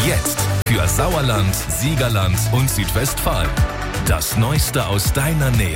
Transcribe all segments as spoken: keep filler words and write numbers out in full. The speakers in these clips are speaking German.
Jetzt für Sauerland, Siegerland und Südwestfalen. Das Neueste aus deiner Nähe.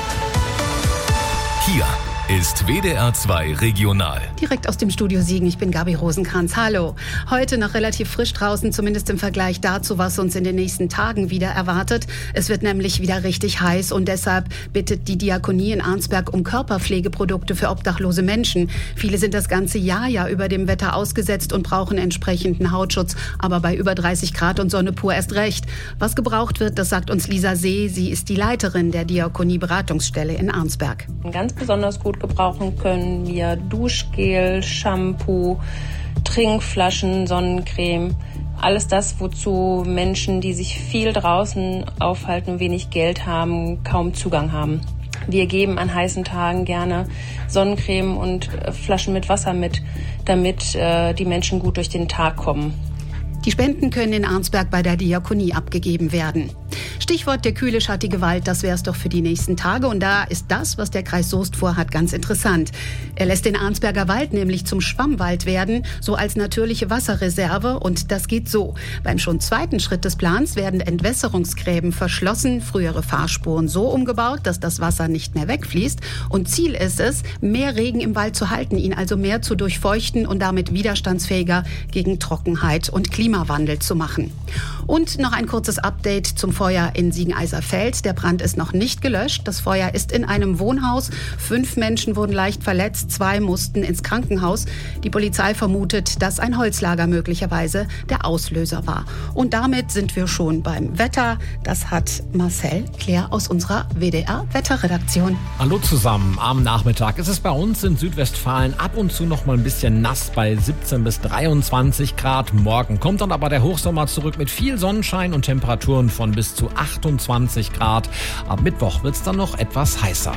Hier ist W D R zwei Regional. Direkt aus dem Studio Siegen, ich bin Gabi Rosenkranz. Hallo. Heute noch relativ frisch draußen, zumindest im Vergleich dazu, was uns in den nächsten Tagen wieder erwartet. Es wird nämlich wieder richtig heiß und deshalb bittet die Diakonie in Arnsberg um Körperpflegeprodukte für obdachlose Menschen. Viele sind das ganze Jahr ja über dem Wetter ausgesetzt und brauchen entsprechenden Hautschutz, aber bei über dreißig Grad und Sonne pur erst recht. Was gebraucht wird, das sagt uns Lisa See. Sie ist die Leiterin der Diakonie-Beratungsstelle in Arnsberg. Ganz besonders gut gebrauchen können wir Duschgel, Shampoo, Trinkflaschen, Sonnencreme. Alles das, wozu Menschen, die sich viel draußen aufhalten, wenig Geld haben, kaum Zugang haben. Wir geben an heißen Tagen gerne Sonnencreme und Flaschen mit Wasser mit, damit äh, die Menschen gut durch den Tag kommen. Die Spenden können in Arnsberg bei der Diakonie abgegeben werden. Stichwort der kühle, schattige Wald, das wäre es doch für die nächsten Tage. Und da ist das, was der Kreis Soest vorhat, ganz interessant. Er lässt den Arnsberger Wald nämlich zum Schwammwald werden, so als natürliche Wasserreserve. Und das geht so. Beim schon zweiten Schritt des Plans werden Entwässerungsgräben verschlossen, frühere Fahrspuren so umgebaut, dass das Wasser nicht mehr wegfließt. Und Ziel ist es, mehr Regen im Wald zu halten, ihn also mehr zu durchfeuchten und damit widerstandsfähiger gegen Trockenheit und Klimawandel zu machen. Und noch ein kurzes Update zum Feuer in Siegen-Eiserfeld. Der Brand ist noch nicht gelöscht. Das Feuer ist in einem Wohnhaus. Fünf Menschen wurden leicht verletzt, zwei mussten ins Krankenhaus. Die Polizei vermutet, dass ein Holzlager möglicherweise der Auslöser war. Und damit sind wir schon beim Wetter. Das hat Marcel Claire aus unserer W D R-Wetterredaktion. Hallo zusammen. Am Nachmittag ist es bei uns in Südwestfalen ab und zu noch mal ein bisschen nass bei siebzehn bis dreiundzwanzig Grad. Morgen kommt dann aber der Hochsommer zurück mit viel Sonnenschein und Temperaturen von bis zu achtundzwanzig Grad. Ab Mittwoch wird es dann noch etwas heißer.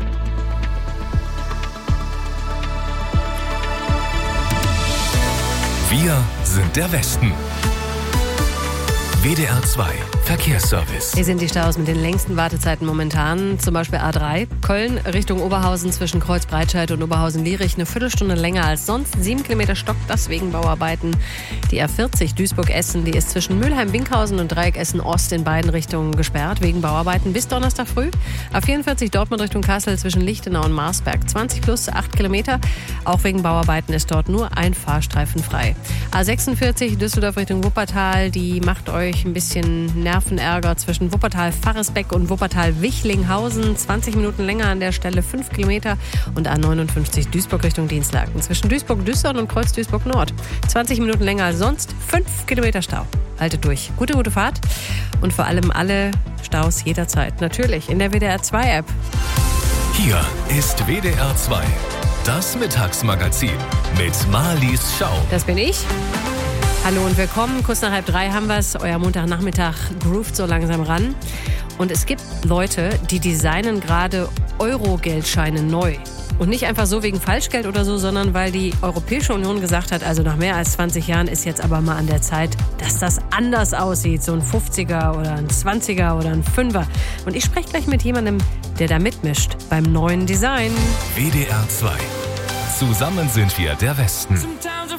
Wir sind der Westen. W D R zwei Verkehrsservice. Hier sind die Staus mit den längsten Wartezeiten momentan. Zum Beispiel A drei, Köln Richtung Oberhausen zwischen Kreuzbreitscheid und Oberhausen-Lierich. Eine Viertelstunde länger als sonst. Sieben Kilometer Stock, das wegen Bauarbeiten. Die A vierzig Duisburg-Essen, die ist zwischen Mülheim-Winkhausen und Dreieck Essen-Ost in beiden Richtungen gesperrt wegen Bauarbeiten bis Donnerstag früh. A vierundvierzig Dortmund Richtung Kassel zwischen Lichtenau und Marsberg. zwanzig plus acht Kilometer. Auch wegen Bauarbeiten ist dort nur ein Fahrstreifen frei. A sechsundvierzig Düsseldorf Richtung Wuppertal, die macht euch ein bisschen Nervenärger zwischen Wuppertal-Faresbeck und Wuppertal-Wichlinghausen. zwanzig Minuten länger an der Stelle, fünf Kilometer. Und A neunundfünfzig Duisburg Richtung Dienstlaken zwischen Duisburg-Düssern und Kreuz-Duisburg-Nord. zwanzig Minuten länger als sonst, fünf Kilometer Stau. Haltet durch. Gute, gute Fahrt. Und vor allem alle Staus jederzeit. Natürlich in der W D R zwei App. Hier ist W D R zwei. Das Mittagsmagazin mit Marlies Schau. Das bin ich. Hallo und willkommen. Kurz nach halb drei haben wir es. Euer Montagnachmittag groovt so langsam ran. Und es gibt Leute, die designen gerade Euro-Geldscheine neu. Und nicht einfach so wegen Falschgeld oder so, sondern weil die Europäische Union gesagt hat, also nach mehr als zwanzig Jahren ist jetzt aber mal an der Zeit, dass das anders aussieht. So ein fünfziger oder ein zwanziger oder ein Fünfer. Und ich spreche gleich mit jemandem, der da mitmischt beim neuen Design. W D R zwei. Zusammen sind wir der Westen.